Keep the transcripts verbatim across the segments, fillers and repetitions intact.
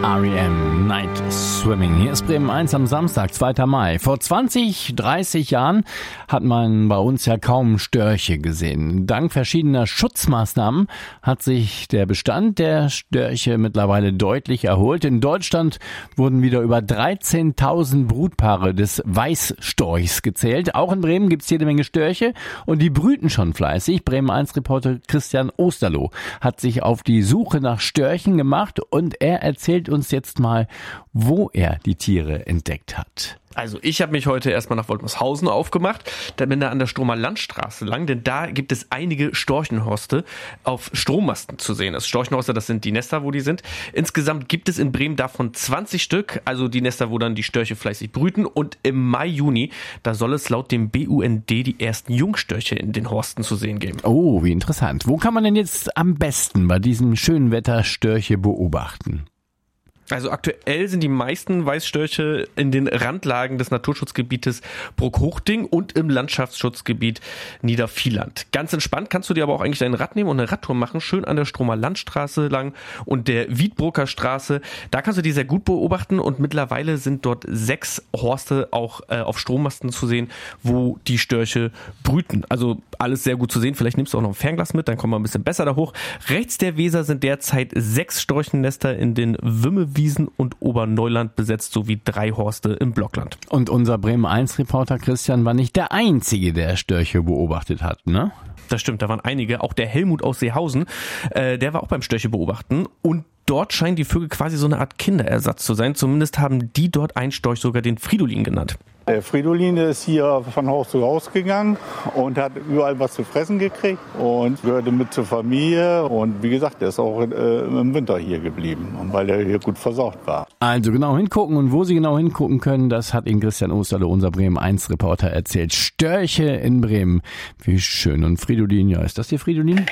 R E M Night Swimming. Hier ist Bremen eins am Samstag, zweiter Mai. Vor zwanzig, dreißig Jahren hat man bei uns ja kaum Störche gesehen. Dank verschiedener Schutzmaßnahmen hat sich der Bestand der Störche mittlerweile deutlich erholt. In Deutschland wurden wieder über dreizehntausend Brutpaare des Weißstorchs gezählt. Auch in Bremen gibt es jede Menge Störche und die brüten schon fleißig. Bremen eins Reporter Christian Osterloh hat sich auf die Suche nach Störchen gemacht und er erzählt uns jetzt mal, wo er die Tiere entdeckt hat. Also ich habe mich heute erstmal nach Woltmershausen aufgemacht, dann bin da an der Stromer Landstraße lang, denn da gibt es einige Storchenhorste auf Strommasten zu sehen. Das Storchenhorste, das sind die Nester, wo die sind. Insgesamt gibt es in Bremen davon zwanzig Stück, also die Nester, wo dann die Störche fleißig brüten. Und im Mai, Juni, da soll es laut dem B U N D die ersten Jungstörche in den Horsten zu sehen geben. Oh, wie interessant. Wo kann man denn jetzt am besten bei diesem schönen Wetter Störche beobachten? Also aktuell sind die meisten Weißstörche in den Randlagen des Naturschutzgebietes Bruck-Hochding und im Landschaftsschutzgebiet Niedervieland. Ganz entspannt kannst du dir aber auch eigentlich dein Rad nehmen und eine Radtour machen, schön an der Stromer Landstraße lang und der Wiedbrucker Straße. Da kannst du die sehr gut beobachten und mittlerweile sind dort sechs Horste auch äh, auf Strommasten zu sehen, wo die Störche brüten. Also alles sehr gut zu sehen. Vielleicht nimmst du auch noch ein Fernglas mit, dann kommen wir ein bisschen besser da hoch. Rechts der Weser sind derzeit sechs Storchennester in den Wümmewiesen und Oberneuland besetzt, sowie drei Horste im Blockland. Und unser Bremen eins Reporter Christian war nicht der Einzige, der Störche beobachtet hat, ne? Das stimmt, da waren einige. Auch der Helmut aus Seehausen, äh, der war auch beim Störche beobachten und dort scheinen die Vögel quasi so eine Art Kinderersatz zu sein. Zumindest haben die dort einen Storch sogar den Fridolin genannt. Der Fridolin ist hier von Haus zu Haus gegangen und hat überall was zu fressen gekriegt und gehörte mit zur Familie. Und wie gesagt, der ist auch äh, im Winter hier geblieben, weil er hier gut versorgt war. Also genau hingucken und wo Sie genau hingucken können, das hat Ihnen Christian Osterloh, unser Bremen eins Reporter, erzählt. Störche in Bremen, wie schön. Und Fridolin, ja, ist das hier Fridolin?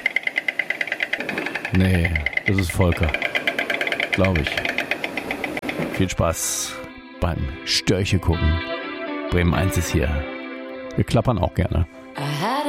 Nee, das ist Volker. Glaube ich. Viel Spaß beim Störche gucken. Bremen eins ist hier. Wir klappern auch gerne.